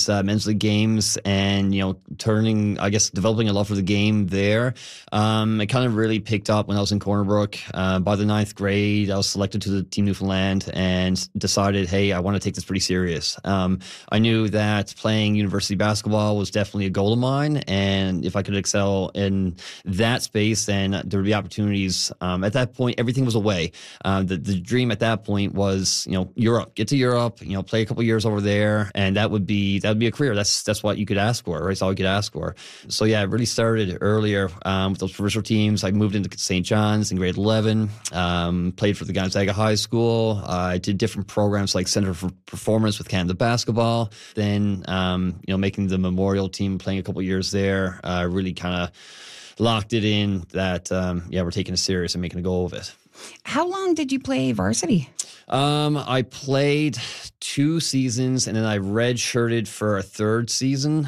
these men's league games and, developing a love for the game there. It kind of really picked up when I was in Corner Brook. By the 9th grade, I was selected to the Team Newfoundland and decided, hey, I want to take this pretty serious. I knew that playing university basketball was definitely a goal of mine, and if I could excel in that space, then there would be opportunities. At that point, everything was away. The dream at that point was, Europe. Get to Europe, play a couple years over there, and that would be a career. That's what you could ask for, right? That's all you could ask for. So yeah, it really started earlier with those provincial teams. I moved into St. John's in grade 11. Played for the Gonzaga High School. I did different programs like Center for Performance with Canada Basketball. Then, making the Memorial team, playing a couple years there, really kind of locked it in that, we're taking it serious and making a go of it. How long did you play varsity? I played 2 seasons and then I redshirted for a 3rd season.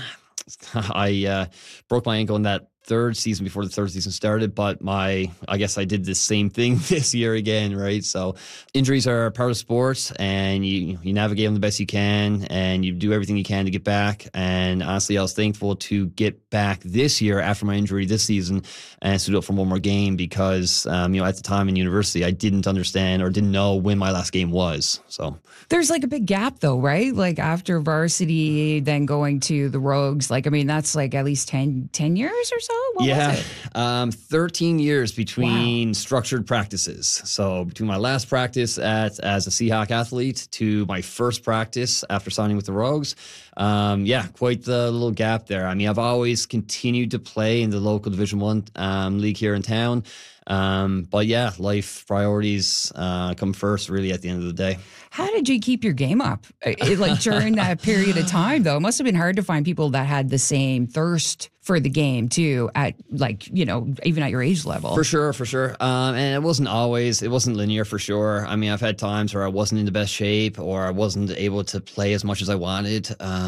I broke my ankle in that 3rd season before the 3rd season started, but I guess I did the same thing this year again, right? So injuries are part of sports, and you navigate them the best you can, and you do everything you can to get back. And honestly, I was thankful to get back this year after my injury this season and suit up for one more game because, at the time in university, I didn't understand or didn't know when my last game was. So there's like a big gap though, right? Like after varsity, then going to the Rogues, that's like at least 10 years or so? What was it? 13 years between structured practices. So between my last practice as a Seahawk athlete to my first practice after signing with the Rogues, quite the little gap there. I mean, I've always continued to play in the local Division I league here in town. Life priorities come first really at the end of the day. How did you keep your game up? During that period of time, though, it must have been hard to find people that had the same thirst for the game too at even at your age level. For sure. And it wasn't linear for sure. I mean, I've had times where I wasn't in the best shape or I wasn't able to play as much as I wanted.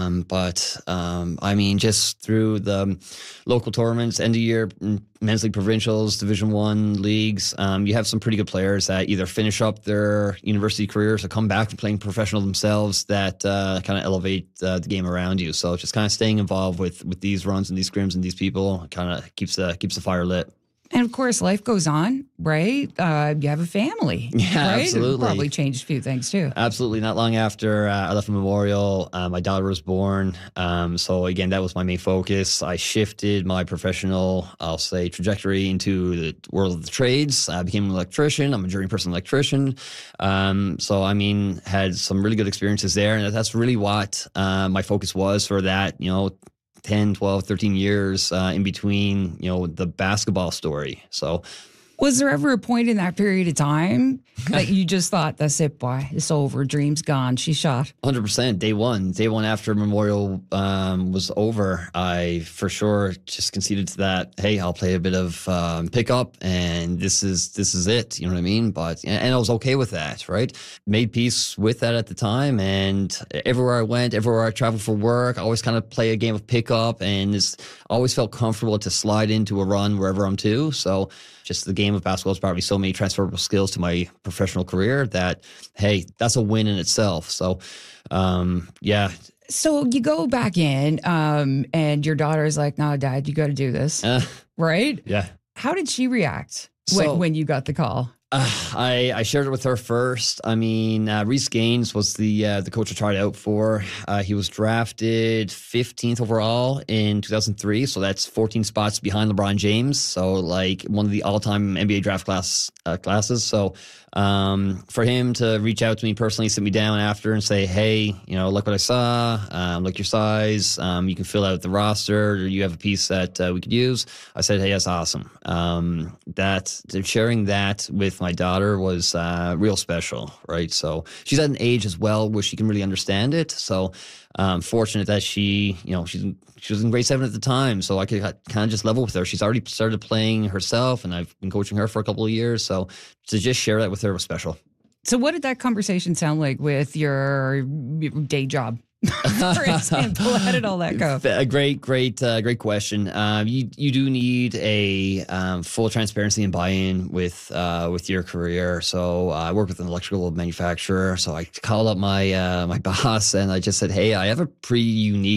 Just through the local tournaments, end of year, men's league provincials, Division I leagues, you have some pretty good players that either finish up their university careers or come back from playing professional themselves that kind of elevate the game around you. So just kind of staying involved with these runs and these scrims and these people kind of keeps the fire lit. And of course, life goes on, right? You have a family, yeah, right? Absolutely. It probably changed a few things too. Absolutely. Not long after I left Memorial, my daughter was born. So again, that was my main focus. I shifted my professional, trajectory into the world of the trades. I became an electrician. I'm a journeyperson electrician. Had some really good experiences there, and that's really what my focus was for that. 10, 12, 13 years in between, the basketball story. So was there ever a point in that period of time that you just thought, that's it, boy, it's over, dream's gone, she's shot? 100%. Day one after Memorial was over, I for sure just conceded to that, hey, I'll play a bit of pickup and this is it, you know what I mean? And I was okay with that, right? Made peace with that at the time, and everywhere I went, everywhere I traveled for work, I always kind of play a game of pickup and always felt comfortable to slide into a run wherever I'm to. So just the game of basketball has brought me so many transferable skills to my professional career that, hey, that's a win in itself. So, So you go back in and your daughter's like, no, Dad, you got to do this. Right? Yeah. How did she react when you got the call? I shared it with her first. I mean, Reese Gaines was the coach I tried out for. He was drafted 15th overall in 2003, so that's 14 spots behind LeBron James. So like one of the all-time NBA draft classes. So for him to reach out to me personally, sit me down after and say, hey, look what I saw, look your size, you can fill out the roster, or you have a piece that we could use. I said, hey, that's awesome. Sharing that with my daughter was real special, right? So she's at an age as well where she can really understand it. So fortunate that she was in grade 7 at the time, so I could kind of just level with her. She's already started playing herself, and I've been coaching her for a couple of years. So to just share that with her was special. So what did that conversation sound like with your day job? For example, how did all that go? A great question. You do need a full transparency and buy-in with your career. So I work with an electrical manufacturer. So I called up my boss and I just said, hey, I have a pretty unique